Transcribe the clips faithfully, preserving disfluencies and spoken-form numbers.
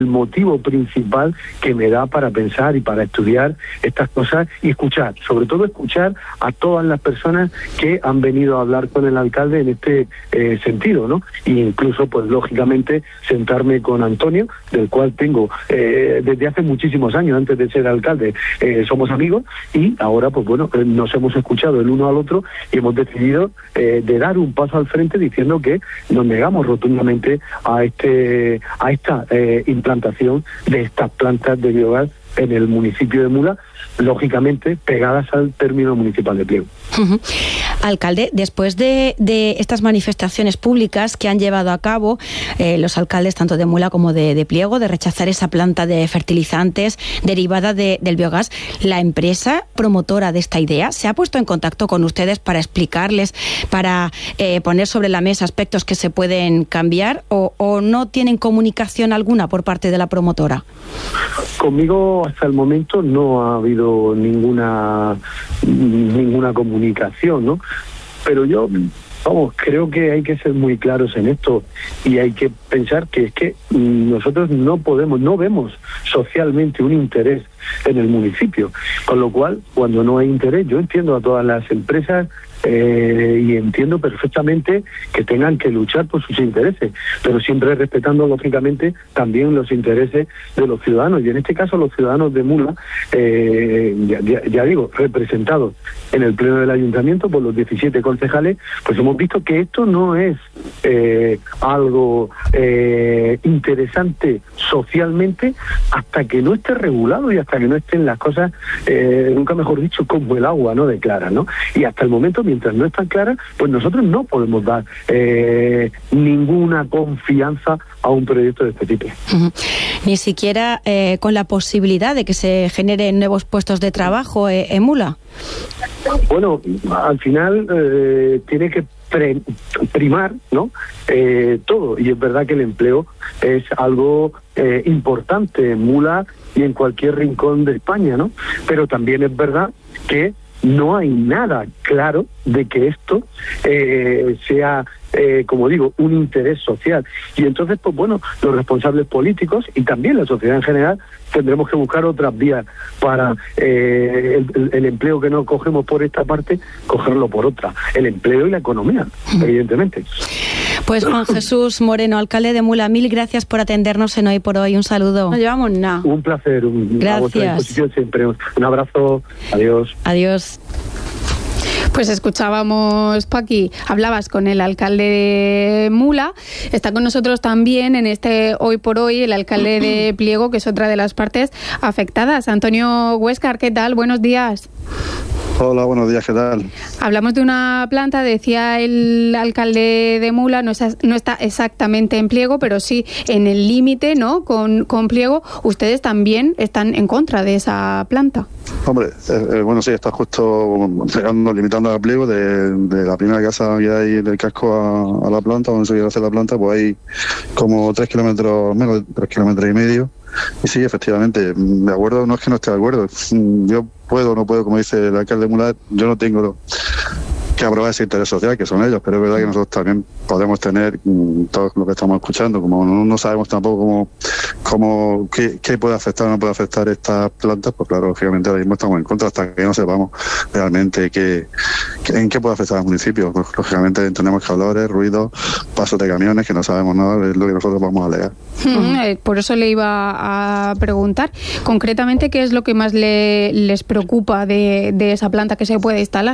el motivo principal que me da para pensar y para estudiar estas cosas y escuchar, sobre todo escuchar a todas las personas que han venido a hablar con el alcalde en este eh, sentido, ¿no? E incluso, pues lógicamente, sentarme con Antonio, del cual tengo eh, desde hace muchísimos años, antes de ser alcalde, eh, somos amigos, y ahora, pues bueno, eh, nos hemos escuchado el uno al otro y hemos decidido eh, de dar un paso al frente diciendo que nos negamos rotundamente a este a esta eh, implantación de estas plantas de biogás en el municipio de Mula, lógicamente pegadas al término municipal de Pliego. Uh-huh. Alcalde, después de, de estas manifestaciones públicas que han llevado a cabo eh, los alcaldes tanto de Mula como de, de Pliego, de rechazar esa planta de fertilizantes derivada de, del biogás, ¿la empresa promotora de esta idea se ha puesto en contacto con ustedes para explicarles, para eh, poner sobre la mesa aspectos que se pueden cambiar, o, o no tienen comunicación alguna por parte de la promotora? Conmigo hasta el momento no ha habido ninguna ninguna comunicación, ¿no? Pero yo, vamos, creo que hay que ser muy claros en esto y hay que pensar que es que nosotros no podemos, no vemos socialmente un interés en el municipio, con lo cual, cuando no hay interés, yo entiendo a todas las empresas Eh, y entiendo perfectamente que tengan que luchar por sus intereses, pero siempre respetando lógicamente también los intereses de los ciudadanos, y en este caso los ciudadanos de Mula, eh, ya, ya, ya digo, representados en el pleno del ayuntamiento por los diecisiete concejales, pues hemos visto que esto no es eh, algo eh, interesante socialmente hasta que no esté regulado y hasta que no estén las cosas, eh, nunca mejor dicho, como el agua, ¿no?, de clara, ¿no? Y hasta el momento, mientras no están claras, pues nosotros no podemos dar eh, ninguna confianza a un proyecto de este tipo. Uh-huh. Ni siquiera eh, con la posibilidad de que se generen nuevos puestos de trabajo eh, en Mula. Bueno, al final eh, tiene que pre- primar, ¿no?, eh, todo, y es verdad que el empleo es algo eh, importante en Mula y en cualquier rincón de España, ¿no? Pero también es verdad que no hay nada claro de que esto eh, sea, eh, como digo, un interés social. Y entonces, pues bueno, los responsables políticos y también la sociedad en general tendremos que buscar otras vías para eh, el, el, el empleo que no cogemos por esta parte, cogerlo por otra. El empleo y la economía, evidentemente. Pues Juan Jesús Moreno, alcalde de Mula, mil gracias por atendernos en Hoy por Hoy. Un saludo. No llevamos nada. Un placer. Un, gracias. A vuestra disposición siempre. Un abrazo. Adiós. Adiós. Pues escuchábamos, Paqui, hablabas con el alcalde de Mula, está con nosotros también en este Hoy por Hoy el alcalde de Pliego, que es otra de las partes afectadas. Antonio Huéscar, ¿qué tal? Buenos días. Hola, buenos días, ¿qué tal? Hablamos de una planta, decía el alcalde de Mula, no, es, no está exactamente en Pliego, pero sí en el límite, ¿no?, con, con Pliego. Ustedes también están en contra de esa planta. Hombre, eh, bueno, sí, está justo llegando, limitando a Pliego, de, de la primera casa que hay del casco a, a la planta, donde se quiere hacer la planta, pues hay como tres kilómetros, menos de tres kilómetros y medio. Y sí, efectivamente, de acuerdo, no es que no esté de acuerdo. Yo puedo o no puedo, como dice el alcalde de Mula, yo no tengo que aprobar ese interés social, que son ellos, pero es verdad que nosotros también podemos tener mm, todo lo que estamos escuchando, como no, no sabemos tampoco cómo, cómo qué, qué puede afectar o no puede afectar estas plantas, pues claro, lógicamente ahora mismo estamos en contra hasta que no sepamos realmente qué, qué, en qué puede afectar al municipio. Pues, lógicamente tenemos calores, ruidos, pasos de camiones, que no sabemos nada, es lo que nosotros vamos a alegar. Uh-huh. Por eso le iba a preguntar, concretamente, ¿qué es lo que más le, les preocupa de, de esa planta que se puede instalar?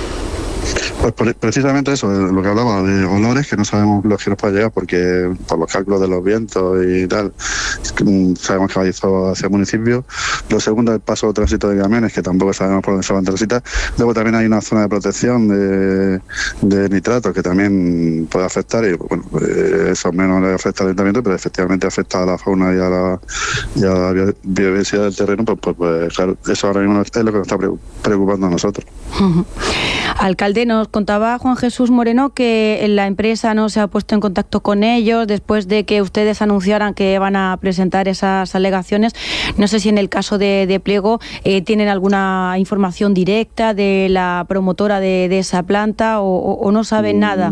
Pues precisamente eso, lo que hablaba de olores, que no sabemos los que nos puede llegar, porque por los cálculos de los vientos y tal, sabemos que va a ir hacia el municipio. Lo segundo es el paso de tránsito de camiones, que tampoco sabemos por dónde se van a transitar. Luego también hay una zona de protección de, de nitratos que también puede afectar, y bueno, eso menos le afecta al ayuntamiento, pero efectivamente afecta a la fauna y a la, y a la biodiversidad del terreno. Pues, pues, pues claro, eso ahora mismo es lo que nos está preocupando a nosotros. Uh-huh. Alcalde alcalde, nos contaba Juan Jesús Moreno que la empresa no se ha puesto en contacto con ellos después de que ustedes anunciaran que van a presentar esas alegaciones. No sé si en el caso de, de Pliego eh, tienen alguna información directa de la promotora de, de esa planta o, o, o no saben nada.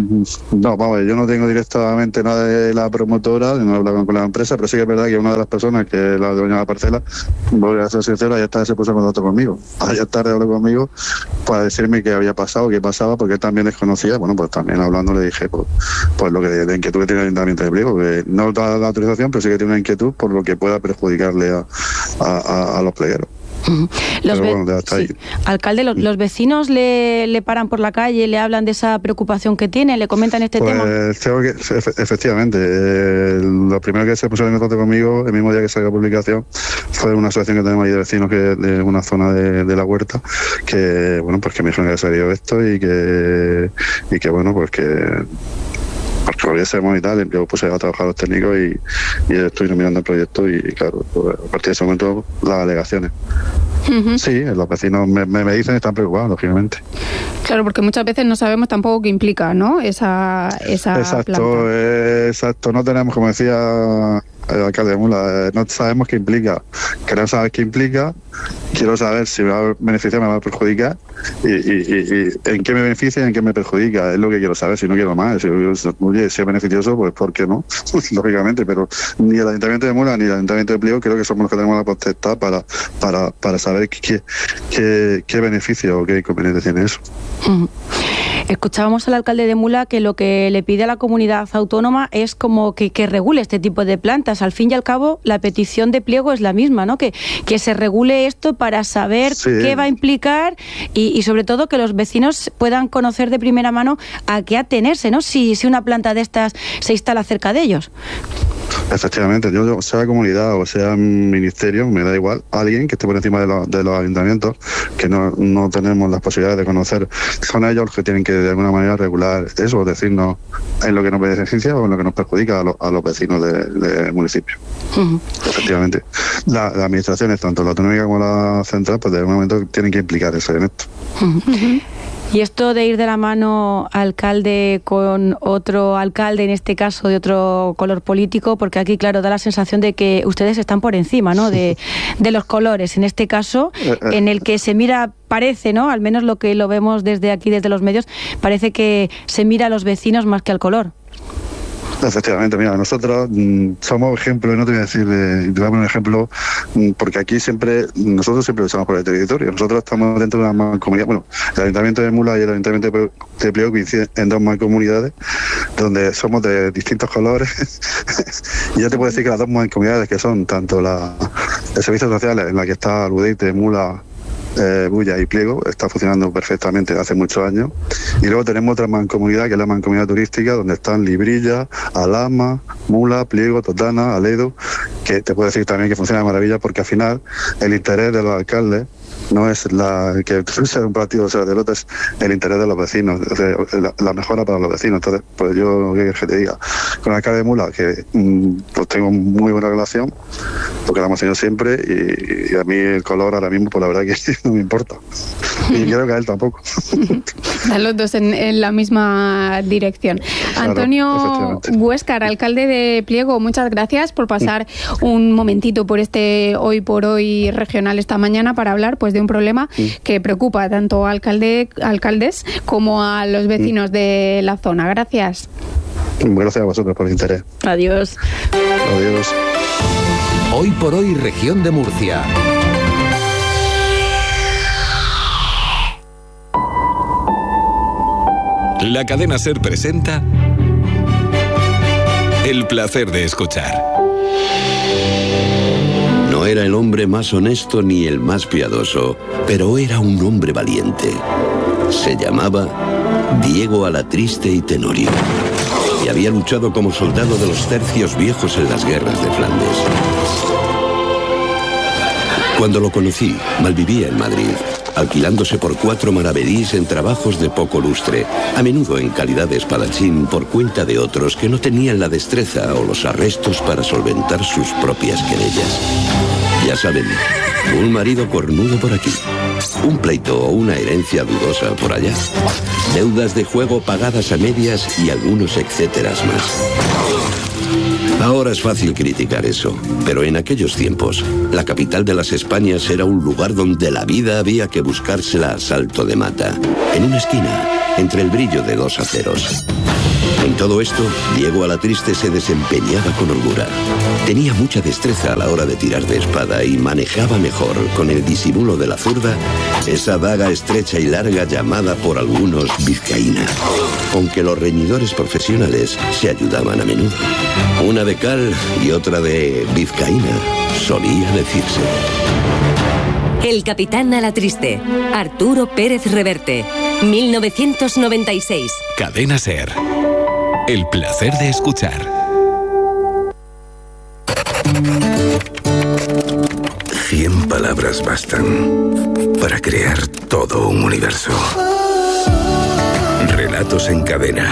No, vamos, yo no tengo directamente nada de la promotora, no he hablado con la empresa, pero sí que es verdad que una de las personas que es la dueña de la parcela, voy a ser sincero, ayer tarde se puso en contacto conmigo. Ayer tarde habló conmigo para decirme qué había pasado, qué pasaba, porque él también desconocía. Bueno, pues también hablando le dije pues, pues lo que de, de inquietud que tiene el Ayuntamiento de Pliego, que no da la autorización, pero sí que tiene una inquietud por lo que pueda perjudicarle a, a, a, a los plegueros. Los bueno, sí. Alcalde, los, los vecinos le, le paran por la calle, le hablan de esa preocupación que tiene, le comentan este pues, tema. Tengo que, efectivamente, eh, lo primero que se puso en contacto conmigo el mismo día que salió la publicación fue una asociación que tenemos ahí de vecinos que de una zona de, de la huerta, que bueno, pues que me dijeron que había salido esto y que y que bueno, pues que porque lo viésemos y tal, yo puse a trabajar los técnicos y, y estoy mirando el proyecto y claro, pues, a partir de ese momento las alegaciones. Uh-huh. Sí, los vecinos me, me, me dicen que están preocupados, lógicamente. Claro, porque muchas veces no sabemos tampoco qué implica, ¿no? Esa, esa exacto, planta. Eh, exacto, no tenemos, como decía el alcalde de Mula, eh, no sabemos qué implica. Queremos saber qué implica, quiero saber si me va a beneficiar, me va a perjudicar y, y, y, y en qué me beneficia y en qué me perjudica. Es lo que quiero saber, si no quiero más. Si, oye, si es beneficioso, pues ¿por qué no? Lógicamente, pero ni el Ayuntamiento de Mula ni el Ayuntamiento de Pliego creo que somos los que tenemos la potestad para, para, para saber qué, qué, qué beneficio o qué inconveniente tiene eso. Uh-huh. Escuchábamos al alcalde de Mula que lo que le pide a la comunidad autónoma es como que, que regule este tipo de plantas. Al fin y al cabo, la petición de Pliego es la misma, ¿no? Que, que se regule esto para saber sí. qué va a implicar y, y sobre todo que los vecinos puedan conocer de primera mano a qué atenerse, ¿no? Si, si una planta de estas se instala cerca de ellos. Efectivamente, yo, sea comunidad o sea ministerio, me da igual, alguien que esté por encima de, lo, de los ayuntamientos, que no, no tenemos las posibilidades de conocer, son ellos los que tienen que de alguna manera regular eso, decirnos en lo que nos beneficia o en lo que nos perjudica a, lo, a los vecinos del de municipio. Uh-huh. Efectivamente, la, las administraciones, tanto la autonómica como la central, pues de algún momento tienen que implicarse en esto. Uh-huh. Y esto de ir de la mano alcalde con otro alcalde, en este caso de otro color político, porque aquí, claro, da la sensación de que ustedes están por encima, ¿no? De, de los colores, en este caso, en el que se mira, parece, ¿no? Al menos lo que lo vemos desde aquí, desde los medios, parece que se mira a los vecinos más que al color. Efectivamente, mira, nosotros mmm, somos ejemplo, no te voy a decir, eh, te voy a poner un ejemplo, mmm, porque aquí siempre, nosotros siempre luchamos por el territorio, nosotros estamos dentro de una mancomunidad, bueno, el Ayuntamiento de Mula y el Ayuntamiento de Pliego coinciden en dos mancomunidades, donde somos de distintos colores, y yo te puedo decir que las dos mancomunidades que son tanto la, el servicio social en la que está Ludeite, Mula, Eh, Bulla y Pliego, está funcionando perfectamente hace muchos años, y luego tenemos otra mancomunidad que es la mancomunidad turística, donde están Librilla, Alhama, Mula, Pliego, Totana, Aledo, que te puedo decir también que funciona de maravilla, porque al final el interés de los alcaldes no es la que sea un partido o sea derrota, es el interés de los vecinos, la, la mejora para los vecinos. Entonces, pues yo que, que te diga, con el alcalde de Mula, que mmm, pues tengo muy buena relación, porque la hemos tenido siempre, y, y a mí el color ahora mismo, pues la verdad que no me importa, y creo que a él tampoco. Están los dos en, en la misma dirección. Claro, Antonio Huéscar, alcalde de Pliego, muchas gracias por pasar un momentito por este Hoy por Hoy regional esta mañana para hablar pues de un problema que preocupa tanto a alcalde, alcaldes como a los vecinos de la zona. Gracias. Gracias a vosotros por el interés. Adiós. Adiós. Hoy por Hoy, región de Murcia. La cadena SER presenta El placer de escuchar. No era el hombre más honesto ni el más piadoso, pero era un hombre valiente. Se llamaba Diego Alatriste y Tenorio, y había luchado como soldado de los tercios viejos en las guerras de Flandes. Cuando lo conocí, malvivía en Madrid, alquilándose por cuatro maravedís en trabajos de poco lustre, a menudo en calidad de espadachín por cuenta de otros que no tenían la destreza o los arrestos para solventar sus propias querellas. Ya saben, un marido cornudo por aquí. Un pleito o una herencia dudosa por allá. Deudas de juego pagadas a medias y algunos etcéteras más. Ahora es fácil criticar eso, pero en aquellos tiempos, la capital de las Españas era un lugar donde la vida había que buscársela a salto de mata, en una esquina, entre el brillo de dos aceros. En todo esto, Diego Alatriste se desempeñaba con holgura. Tenía mucha destreza a la hora de tirar de espada y manejaba mejor, con el disimulo de la zurda, esa daga estrecha y larga llamada por algunos vizcaína. Aunque los reñidores profesionales se ayudaban a menudo. Una de cal y otra de vizcaína, solía decirse. El capitán Alatriste, Arturo Pérez Reverte, mil novecientos noventa y seis. Cadena SER. El placer de escuchar. Cien palabras bastan para crear todo un universo. Relatos en cadena.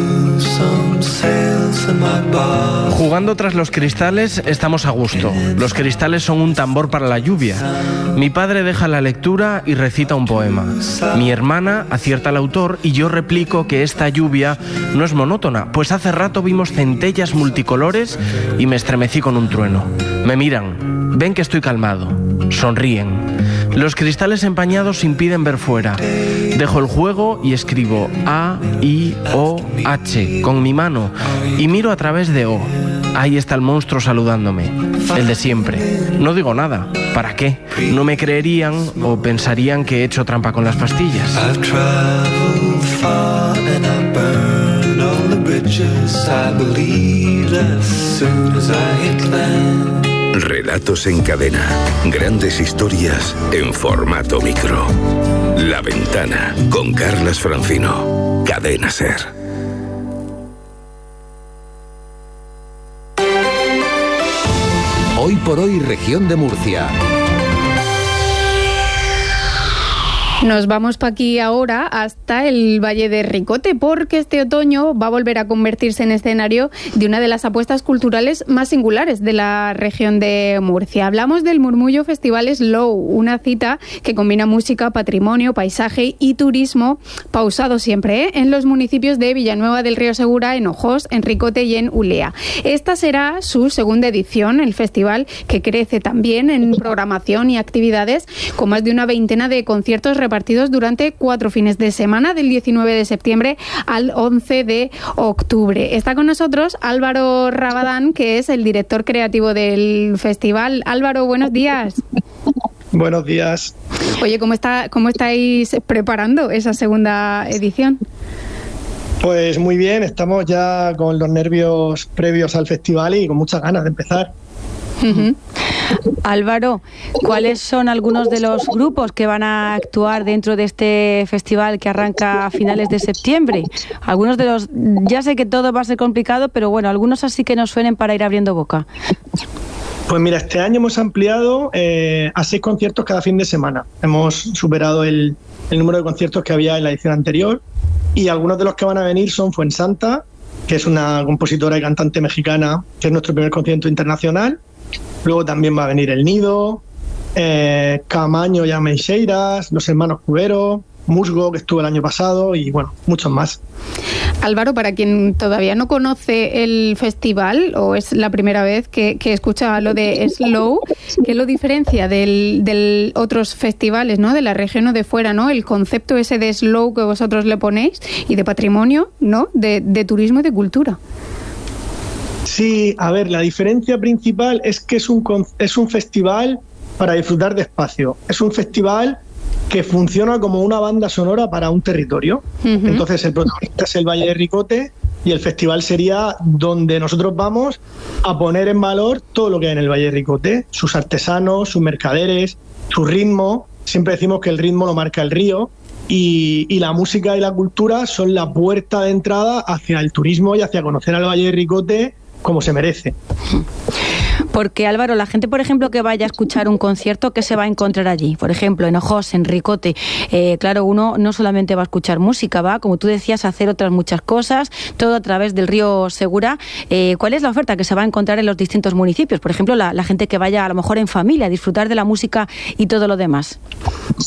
Jugando tras los cristales estamos a gusto. Los cristales son un tambor para la lluvia. Mi padre deja la lectura y recita un poema. Mi hermana acierta al autor y yo replico que esta lluvia no es monótona, pues hace rato vimos centellas multicolores y me estremecí con un trueno. Me miran, ven que estoy calmado, sonríen. Los cristales empañados impiden ver fuera. Dejo el juego y escribo A, I, O, H con mi mano y miro a través de O. Ahí está el monstruo saludándome, el de siempre. No digo nada. ¿Para qué? No me creerían o pensarían que he hecho trampa con las pastillas. Relatos en cadena. Grandes historias en formato micro. La Ventana, con Carlas Francino. Cadena SER. Hoy por hoy, región de Murcia. Nos vamos pa' aquí ahora hasta el Valle de Ricote, porque este otoño va a volver a convertirse en escenario de una de las apuestas culturales más singulares de la región de Murcia. Hablamos del Murmullo Festival Slow, una cita que combina música, patrimonio, paisaje y turismo, pausado siempre, ¿eh?, en los municipios de Villanueva del Río Segura, en Ojós, en Ricote y en Ulea. Esta será su segunda edición, el festival que crece también en programación y actividades, con más de una veintena de conciertos repartidos durante cuatro fines de semana, del diecinueve de septiembre al once de octubre. Está con nosotros Álvaro Rabadán, que es el director creativo del festival. Álvaro, buenos días. Buenos días. Oye, ¿cómo está, cómo estáis preparando esa segunda edición? Pues muy bien, estamos ya con los nervios previos al festival y con muchas ganas de empezar. Uh-huh. Álvaro, ¿cuáles son algunos de los grupos que van a actuar dentro de este festival que arranca a finales de septiembre? Algunos de los, ya sé que todo va a ser complicado, pero bueno, algunos así que nos suenen para ir abriendo boca. Pues mira, este año hemos ampliado eh, a seis conciertos cada fin de semana. Hemos superado el, el número de conciertos que había en la edición anterior, y algunos de los que van a venir son Fuensanta, que es una compositora y cantante mexicana, que es nuestro primer concierto internacional. Luego también va a venir El Nido, eh, Camaño y Ameixeiras, Los Hermanos Cubero, Musgo, que estuvo el año pasado, y bueno, muchos más. Álvaro, para quien todavía no conoce el festival o es la primera vez que, que escucha lo de Slow, ¿qué lo diferencia del, del otros festivales, ¿no?, de la región o de fuera, ¿no? El concepto ese de Slow que vosotros le ponéis, y de patrimonio, ¿no?, de, de turismo y de cultura. Sí, a ver, la diferencia principal es que es un, es un festival para disfrutar de espacio. Es un festival que funciona como una banda sonora para un territorio. Uh-huh. Entonces el protagonista es el Valle de Ricote y el festival sería donde nosotros vamos a poner en valor todo lo que hay en el Valle de Ricote, sus artesanos, sus mercaderes, su ritmo. Siempre decimos que el ritmo lo marca el río. Y, y la música y la cultura son la puerta de entrada hacia el turismo y hacia conocer al Valle de Ricote como se merece. Porque, Álvaro, la gente, por ejemplo, que vaya a escuchar un concierto, ¿qué se va a encontrar allí? Por ejemplo, en Ojós, en Ricote, eh, claro, uno no solamente va a escuchar música, va, como tú decías, a hacer otras muchas cosas, todo a través del río Segura. Eh, ¿Cuál es la oferta que se va a encontrar en los distintos municipios? Por ejemplo, la, la gente que vaya a lo mejor en familia a disfrutar de la música y todo lo demás.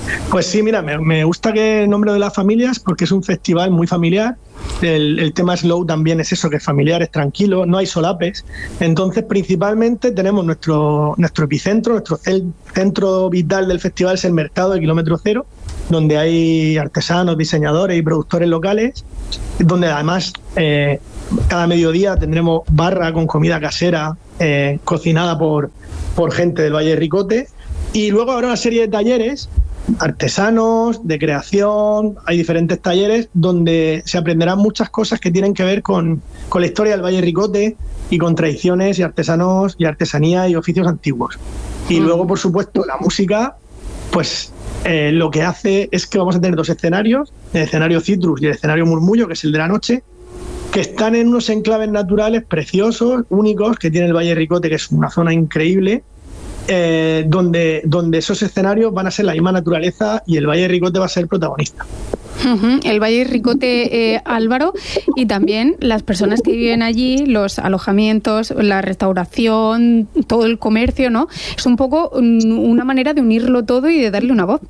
Pues sí, mira, me, me gusta que el nombre de las familias porque es un festival muy familiar. El, el tema Slow también es eso, que es familiar, es tranquilo, no hay solapes. Entonces, principalmente tenemos nuestro, nuestro epicentro, nuestro el centro vital del festival es el mercado de kilómetro cero, donde hay artesanos, diseñadores y productores locales, donde además eh, cada mediodía tendremos barra con comida casera eh, cocinada por, por gente del Valle de Ricote. Y luego habrá una serie de talleres artesanos, de creación, hay diferentes talleres donde se aprenderán muchas cosas que tienen que ver con, con la historia del Valle de Ricote y con tradiciones y artesanos y artesanía y oficios antiguos. Y luego, por supuesto, la música, pues eh, lo que hace es que vamos a tener dos escenarios, el escenario Citrus y el escenario Murmullo, que es el de la noche, que están en unos enclaves naturales preciosos, únicos, que tiene el Valle de Ricote, que es una zona increíble, Eh, donde, donde esos escenarios van a ser la misma naturaleza y el Valle de Ricote va a ser el protagonista. Uh-huh. El Valle de Ricote, eh, Álvaro, y también las personas que viven allí, los alojamientos, la restauración, todo el comercio, ¿no? Es un poco um, una manera de unirlo todo y de darle una voz.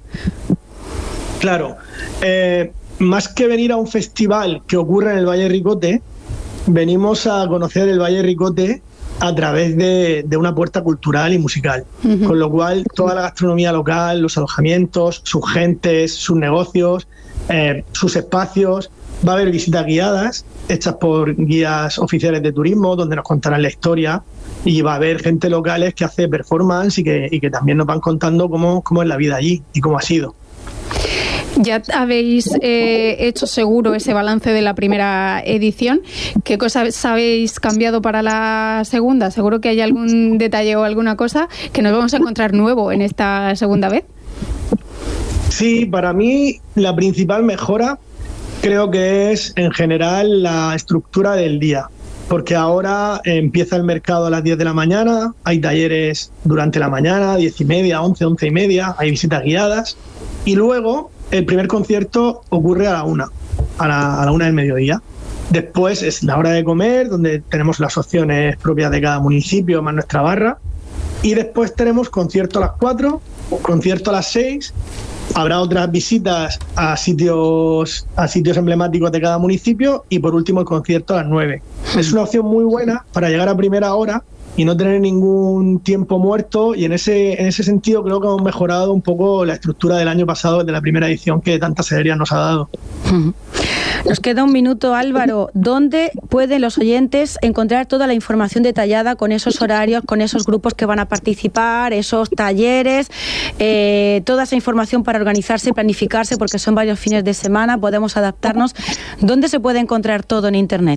Claro. Eh, más que venir a un festival que ocurre en el Valle de Ricote, venimos a conocer el Valle de Ricote a través de, de una puerta cultural y musical, uh-huh. Con lo cual toda la gastronomía local, los alojamientos, sus gentes, sus negocios, eh, sus espacios, va a haber visitas guiadas hechas por guías oficiales de turismo donde nos contarán la historia y va a haber gente locales que hace performance y que, y que también nos van contando cómo, cómo es la vida allí y cómo ha sido. Ya habéis eh, hecho seguro ese balance de la primera edición. ¿Qué cosas habéis cambiado para la segunda? Seguro que hay algún detalle o alguna cosa que nos vamos a encontrar nuevo en esta segunda vez. Sí, para mí la principal mejora creo que es en general la estructura del día. Porque ahora empieza el mercado a las diez de la mañana, hay talleres durante la mañana, diez y media, once, once y media, hay visitas guiadas y luego el primer concierto ocurre a la una, a la, a la una del mediodía. Después es la hora de comer, donde tenemos las opciones propias de cada municipio, más nuestra barra. Y después tenemos concierto a las cuatro, concierto a las seis. Habrá otras visitas a sitios, a sitios emblemáticos de cada municipio. Y por último el concierto a las nueve. Es una opción muy buena para llegar a primera hora y no tener ningún tiempo muerto, y en ese en ese sentido creo que hemos mejorado un poco la estructura del año pasado, de la primera edición, que tantas alegrías nos ha dado. Nos queda un minuto, Álvaro. ¿Dónde pueden los oyentes encontrar toda la información detallada con esos horarios, con esos grupos que van a participar, esos talleres, eh, toda esa información para organizarse y planificarse, porque son varios fines de semana, podemos adaptarnos? ¿Dónde se puede encontrar todo en Internet?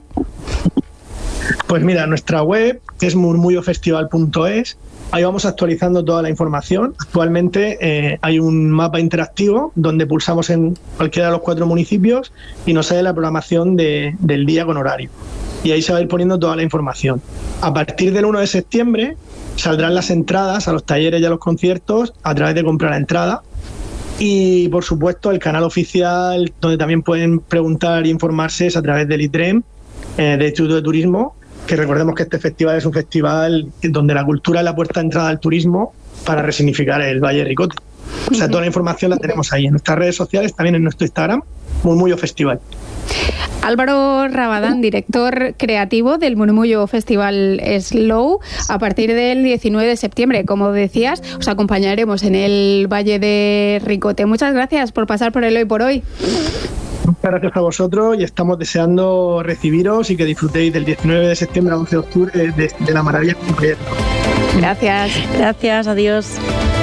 Pues mira, nuestra web es murmullo festival punto es. Ahí vamos actualizando toda la información. Actualmente eh, hay un mapa interactivo donde pulsamos en cualquiera de los cuatro municipios y nos sale la programación de, del día con horario. Y ahí se va a ir poniendo toda la información. A partir del uno de septiembre saldrán las entradas a los talleres y a los conciertos a través de comprar la entrada. Y, por supuesto, el canal oficial donde también pueden preguntar e informarse es a través del I T R E M, eh, del Instituto de Turismo, que recordemos que este festival es un festival donde la cultura es la puerta de entrada al turismo para resignificar el Valle de Ricote. O sea, toda la información la tenemos ahí en nuestras redes sociales, también en nuestro Instagram, Murmullo Festival. Álvaro Rabadán, director creativo del Murmullo Festival Slow, a partir del diecinueve de septiembre, como decías, os acompañaremos en el Valle de Ricote. Muchas gracias por pasar por el Hoy por Hoy. Muchas gracias a vosotros y estamos deseando recibiros y que disfrutéis del diecinueve de septiembre al once de octubre de, de la maravilla. Gracias. Gracias, adiós.